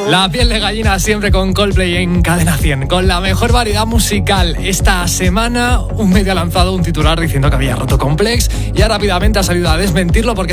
La piel de gallina siempre con Coldplay en Cadena 100, con la mejor variedad musical. Esta semana un medio ha lanzado un titular diciendo que había roto Complex y ya rápidamente ha salido a desmentirlo porque